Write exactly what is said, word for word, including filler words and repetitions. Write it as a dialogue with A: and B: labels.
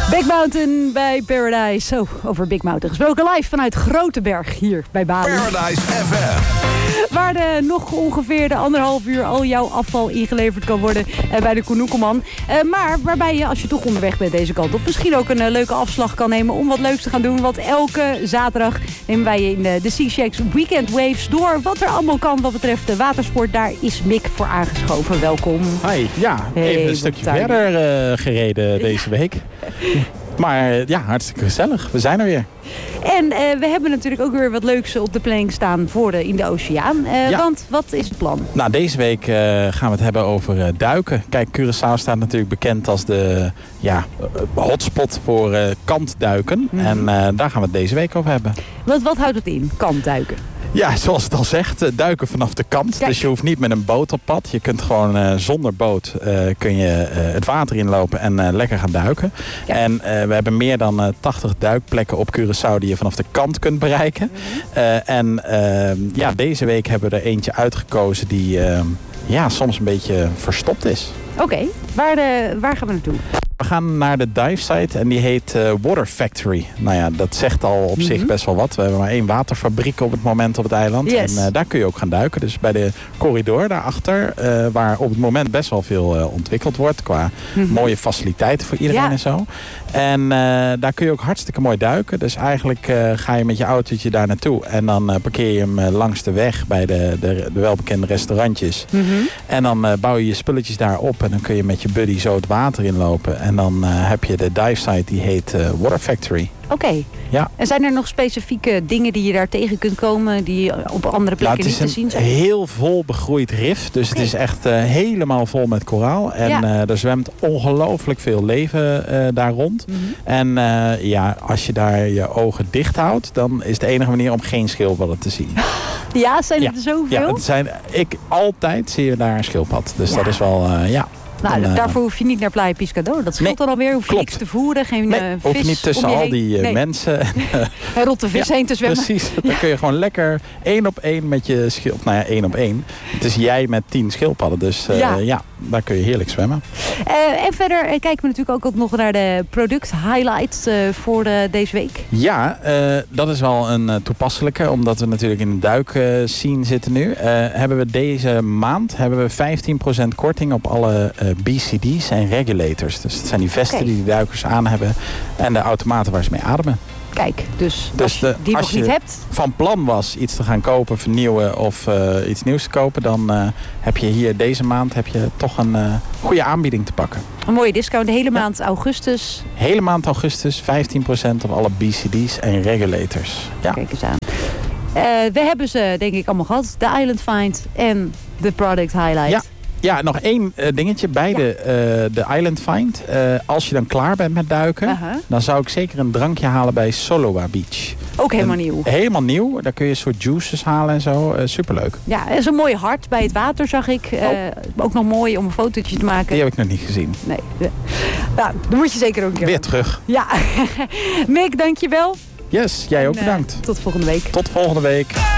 A: Big Mountain bij Paradise. Zo, over Big Mountain gesproken. Live vanuit Groteberg hier bij Bali.
B: Paradise F M.
A: Waar de nog ongeveer de anderhalf uur al jouw afval ingeleverd kan worden uh, bij de Koenhoekelman. Uh, maar waarbij je, als je toch onderweg bent deze kant op, misschien ook een uh, leuke afslag kan nemen om wat leuks te gaan doen. Want elke zaterdag nemen wij je in uh, de Sea Shacks Weekend Waves door. Wat er allemaal kan wat betreft de watersport. Daar is Mick voor aangeschoven. Welkom.
C: Hi, ja,
A: hey,
C: even een stukje verder uh, gereden deze week. Maar ja, hartstikke gezellig. We zijn er weer.
A: En uh, we hebben natuurlijk ook weer wat leuks op de planning staan voor de, in de oceaan. Uh,
C: ja.
A: Want wat is het plan?
C: Nou, deze week uh, gaan we het hebben over uh, duiken. Kijk, Curaçao staat natuurlijk bekend als de ja, hotspot voor uh, kantduiken. Mm-hmm. En uh, daar gaan we het deze week over hebben.
A: Wat, wat houdt het in, kantduiken?
C: Ja, zoals het al zegt, duiken vanaf de kant. Kijk. Dus je hoeft niet met een boot op pad. Je kunt gewoon uh, zonder boot uh, kun je uh, het water inlopen en uh, lekker gaan duiken. Ja. En uh, we hebben meer dan uh, tachtig duikplekken op Curaçao die je vanaf de kant kunt bereiken. Mm-hmm. Uh, en uh, ja, deze week hebben we er eentje uitgekozen die uh, ja, soms een beetje verstopt is.
A: Oké, okay. waar, uh, waar gaan we naartoe?
C: We gaan naar de dive site en die heet uh, Water Factory. Nou ja, dat zegt al op mm-hmm. zich best wel wat. We hebben maar één waterfabriek op het moment op het eiland.
A: Yes.
C: En uh, daar kun je ook gaan duiken. Dus bij de corridor daarachter, uh, waar op het moment best wel veel uh, ontwikkeld wordt. Qua mm-hmm. mooie faciliteiten voor iedereen ja. en zo. En uh, daar kun je ook hartstikke mooi duiken. Dus eigenlijk uh, ga je met je autootje daar naartoe. En dan uh, parkeer je hem uh, langs de weg bij de, de, de welbekende restaurantjes.
A: Mm-hmm.
C: En dan uh, bouw je je spulletjes daar op. En dan kun je met je buddy zo het water inlopen. En dan uh, heb je de dive site die heet uh, Water Factory.
A: Oké. Okay.
C: Ja.
A: En zijn er nog specifieke dingen die je daar tegen kunt komen die op andere plekken
C: nou,
A: niet te zien zijn?
C: Het is een heel vol begroeid rif. Dus okay. het is echt uh, helemaal vol met koraal. En ja. uh, er zwemt ongelooflijk veel leven uh, daar rond. Mm-hmm. En uh, ja, als je daar je ogen dicht houdt, dan is de enige manier om geen schildpadden te zien.
A: Ja, zijn er
C: ja.
A: zoveel?
C: Ja, het zijn, ik altijd zie je daar een schildpad. Dus ja. dat is wel, uh, ja...
A: Nou,
C: en, uh,
A: daarvoor hoef je niet naar Playa Piscador. Dat scheelt
C: nee,
A: dan alweer. Hoef je
C: klopt.
A: niks te voeren. Geen
C: nee,
A: uh, vis
C: hoef je niet tussen
A: je
C: al die uh, nee. mensen.
A: En rotte vis ja, heen te zwemmen.
C: Precies. Dan kun je gewoon lekker één op één met je schildpad. Nou ja, één op één. Het is jij met tien schildpadden. Dus uh, ja. ja, daar kun je heerlijk zwemmen.
A: Uh, en verder uh, kijken we natuurlijk ook nog naar de product highlights uh, voor uh, deze week.
C: Ja, uh, dat is wel een uh, toepasselijke. Omdat we natuurlijk in de duikscene uh, zitten nu. Uh, hebben we deze maand hebben we vijftien procent korting op alle uh, B C D's en regulators. Dus dat zijn die vesten okay. die de duikers aan hebben. En de automaten waar ze mee ademen.
A: Kijk, dus,
C: dus
A: als je
C: de,
A: die
C: als
A: nog
C: je
A: niet hebt.
C: Van plan was iets te gaan kopen, vernieuwen of uh, iets nieuws te kopen, dan uh, heb je hier deze maand heb je toch een uh, goede aanbieding te pakken.
A: Een mooie discount, de hele maand ja. augustus.
C: Hele maand augustus, vijftien procent op alle B C D's en regulators. Ja.
A: Kijk eens aan. Uh, we hebben ze denk ik allemaal gehad. De Island Find en de Product Highlight.
C: Ja. Ja, nog één uh, dingetje bij ja. de, uh, de Island Find. Uh, als je dan klaar bent met duiken, uh-huh. dan zou ik zeker een drankje halen bij Solowa Beach.
A: Ook helemaal een, nieuw.
C: Helemaal nieuw. Daar kun je een soort juices halen en zo. Uh, superleuk.
A: Ja, er is een mooi hart bij het water, zag ik. Uh, oh. Ook nog mooi om een fotootje te maken.
C: Die heb ik nog niet gezien.
A: Nee. Nou, dan moet je zeker ook een keer.
C: Weer terug.
A: Ja. Mick, dankjewel.
C: Yes, jij
A: en,
C: ook bedankt.
A: Uh, tot volgende week.
C: Tot volgende week.